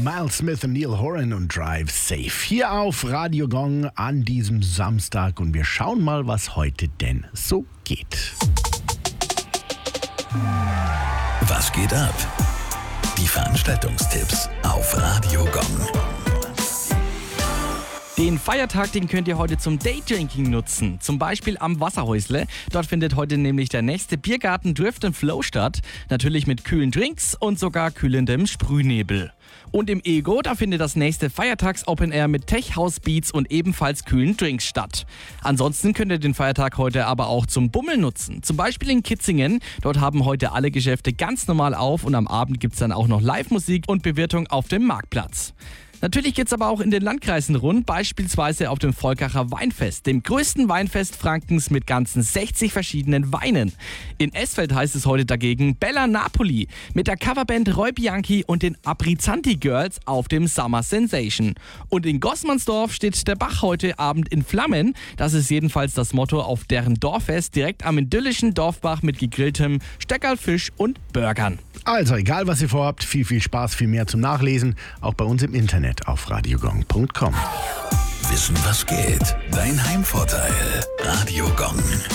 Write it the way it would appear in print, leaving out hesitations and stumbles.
Miles Smith und Neil Horan und Drive Safe. Hier auf Radio Gong an diesem Samstag und wir schauen mal, was heute denn so geht. Was geht ab? Die Veranstaltungstipps auf Radio Gong. Den Feiertag, den könnt ihr heute zum Daydrinking nutzen. Zum Beispiel am Wasserhäusle. Dort findet heute nämlich der nächste Biergarten Drift & Flow statt. Natürlich mit kühlen Drinks und sogar kühlendem Sprühnebel. Und im Ego, da findet das nächste Feiertags-Open Air mit Tech House Beats und ebenfalls kühlen Drinks statt. Ansonsten könnt ihr den Feiertag heute aber auch zum Bummeln nutzen. Zum Beispiel in Kitzingen. Dort haben heute alle Geschäfte ganz normal auf und am Abend gibt's dann auch noch Live-Musik und Bewirtung auf dem Marktplatz. Natürlich geht's aber auch in den Landkreisen rund, beispielsweise auf dem Volkacher Weinfest, dem größten Weinfest Frankens mit ganzen 60 verschiedenen Weinen. In Esfeld heißt es heute dagegen Bella Napoli mit der Coverband Roy Bianchi und den Abrizanti Girls auf dem Summer Sensation. Und in Gossmannsdorf steht der Bach heute Abend in Flammen. Das ist jedenfalls das Motto auf deren Dorffest direkt am idyllischen Dorfbach mit gegrilltem Steckerlfisch und Burgern. Also egal, was ihr vorhabt, viel Spaß, viel mehr zum Nachlesen, auch bei uns im Internet auf radiogong.com. Wissen, was geht? Dein Heimvorteil. Radio Gong.